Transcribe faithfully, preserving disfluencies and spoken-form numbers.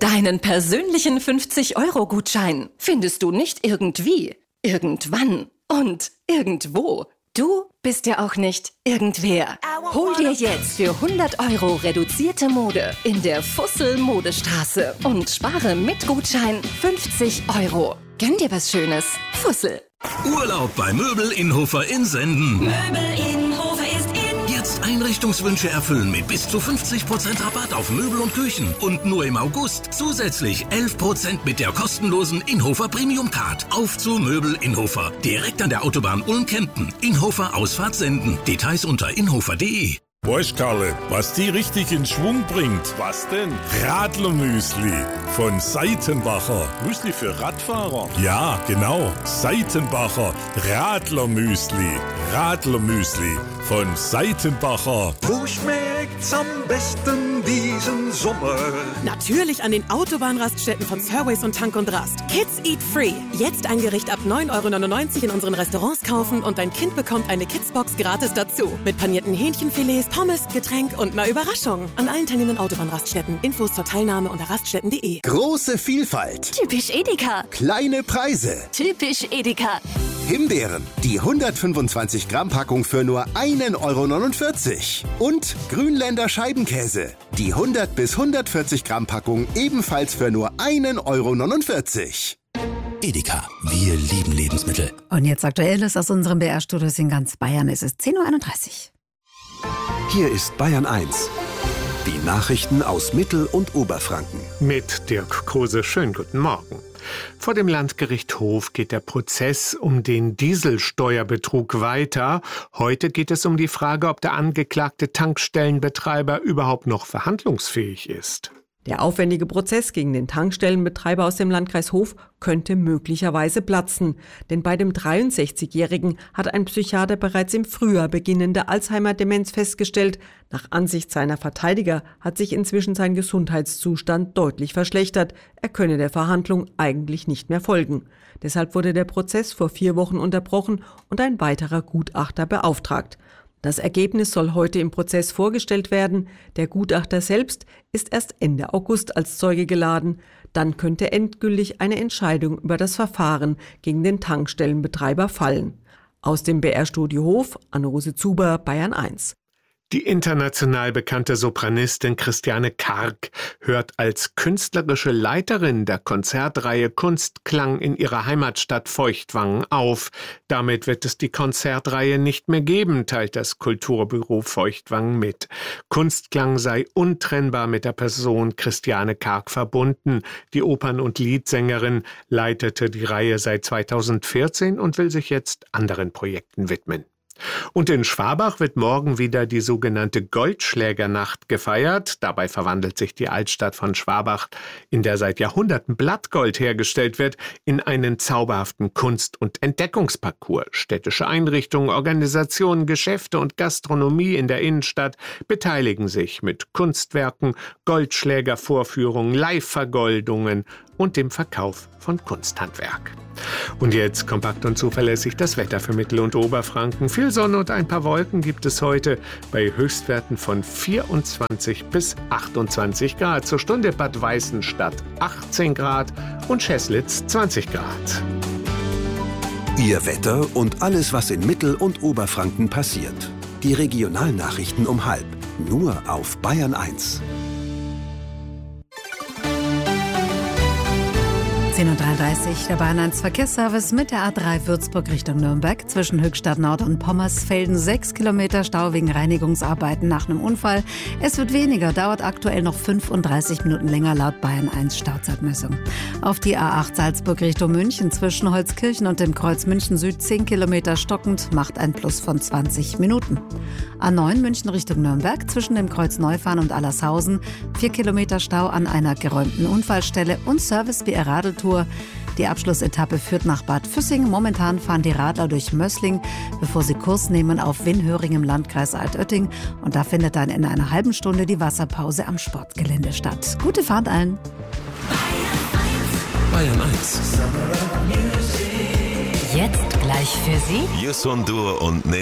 Deinen persönlichen fünfzig-Euro-Gutschein findest du nicht irgendwie, irgendwann und irgendwo. Du bist ja auch nicht irgendwer. Hol dir jetzt für hundert Euro reduzierte Mode in der Fussel Modestraße und spare mit Gutschein fünfzig Euro. Gönn dir was Schönes. Fussel. Urlaub bei Möbel Innhofer in Senden. Möbel Innhofer ist in. Jetzt Einrichtungswünsche erfüllen mit bis zu fünfzig Prozent Rabatt auf Möbel und Küchen. Und nur im August zusätzlich elf Prozent mit der kostenlosen Innhofer Premium Card. Auf zu Möbel Innhofer. Direkt an der Autobahn Ulm-Kempten. Innhofer Ausfahrt Senden. Details unter innhofer punkt de. Weißt Karle, was die richtig in Schwung bringt? Was denn? Radlermüsli von Seitenbacher. Müsli für Radfahrer? Ja, genau. Seitenbacher Radlermüsli. Radlermüsli von Seitenbacher. Wo schmeckt's am besten diesen Sommer? Natürlich an den Autobahnraststätten von Surways und Tank und Rast. Kids Eat Free. Jetzt ein Gericht ab neun Euro neunundneunzig in unseren Restaurants kaufen und dein Kind bekommt eine Kidsbox gratis dazu. Mit panierten Hähnchenfilets, Pommes, Getränk und einer Überraschung. An allen teilnehmenden Autobahnraststätten. Infos zur Teilnahme unter raststätten punkt de. Große Vielfalt. Typisch Edeka. Kleine Preise. Typisch Edeka. Himbeeren. Die hundertfünfundzwanzig Gramm Packung für nur einen Euro neunundvierzig. Und Grünländer Scheibenkäse. Die hundert bis hundertvierzig Gramm Packung ebenfalls für nur einen Euro neunundvierzig. Edeka, wir lieben Lebensmittel. Und jetzt Aktuelles aus unserem B R-Studios in ganz Bayern. Es ist zehn Uhr einunddreißig. Hier ist Bayern eins. Die Nachrichten aus Mittel- und Oberfranken. Mit Dirk Kruse. Schönen guten Morgen. Vor dem Landgericht Hof geht der Prozess um den Dieselsteuerbetrug weiter. Heute geht es um die Frage, ob der angeklagte Tankstellenbetreiber überhaupt noch verhandlungsfähig ist. Der aufwendige Prozess gegen den Tankstellenbetreiber aus dem Landkreis Hof könnte möglicherweise platzen. Denn bei dem dreiundsechzigjährigen hat ein Psychiater bereits im Frühjahr beginnende Alzheimer-Demenz festgestellt. Nach Ansicht seiner Verteidiger hat sich inzwischen sein Gesundheitszustand deutlich verschlechtert. Er könne der Verhandlung eigentlich nicht mehr folgen. Deshalb wurde der Prozess vor vier Wochen unterbrochen und ein weiterer Gutachter beauftragt. Das Ergebnis soll heute im Prozess vorgestellt werden. Der Gutachter selbst ist erst Ende August als Zeuge geladen. Dann könnte endgültig eine Entscheidung über das Verfahren gegen den Tankstellenbetreiber fallen. Aus dem B R-Studio Hof, Anne-Rose Zuber, Bayern eins. Die international bekannte Sopranistin Christiane Karg hört als künstlerische Leiterin der Konzertreihe Kunstklang in ihrer Heimatstadt Feuchtwangen auf. Damit wird es die Konzertreihe nicht mehr geben, teilt das Kulturbüro Feuchtwangen mit. Kunstklang sei untrennbar mit der Person Christiane Karg verbunden. Die Opern- und Liedsängerin leitete die Reihe seit zweitausendvierzehn und will sich jetzt anderen Projekten widmen. Und in Schwabach wird morgen wieder die sogenannte Goldschlägernacht gefeiert. Dabei verwandelt sich die Altstadt von Schwabach, in der seit Jahrhunderten Blattgold hergestellt wird, in einen zauberhaften Kunst- und Entdeckungsparcours. Städtische Einrichtungen, Organisationen, Geschäfte und Gastronomie in der Innenstadt beteiligen sich mit Kunstwerken, Goldschlägervorführungen, Live-Vergoldungen und dem Verkauf von Kunsthandwerk. Und jetzt kompakt und zuverlässig das Wetter für Mittel- und Oberfranken. Viel Sonne und ein paar Wolken gibt es heute bei Höchstwerten von vierundzwanzig bis achtundzwanzig Grad. Zur Stunde Bad Weißenstadt achtzehn Grad und Scheßlitz zwanzig Grad. Ihr Wetter und alles, was in Mittel- und Oberfranken passiert. Die Regionalnachrichten um halb. Nur auf Bayern eins. zehn Uhr dreiunddreißig, der Bayern eins Verkehrsservice mit der A drei Würzburg Richtung Nürnberg. Zwischen Höchstadt Nord und Pommersfelden sechs Kilometer Stau wegen Reinigungsarbeiten nach einem Unfall. Es wird weniger, dauert aktuell noch fünfunddreißig Minuten länger laut Bayern eins Stauzeitmessung. Auf die A acht Salzburg Richtung München zwischen Holzkirchen und dem Kreuz München Süd zehn Kilometer stockend, macht ein Plus von zwanzig Minuten. A neun München Richtung Nürnberg zwischen dem Kreuz Neufahren und Allershausen vier Kilometer Stau an einer geräumten Unfallstelle und Service wie Radeltour. Die Abschlussetappe führt nach Bad Füssing. Momentan fahren die Radler durch Mössling, bevor sie Kurs nehmen auf Winhöring im Landkreis Altötting. Und da findet dann in einer halben Stunde die Wasserpause am Sportgelände statt. Gute Fahrt allen. Bayern eins. Jetzt gleich für Sie Yusundur und Nelly.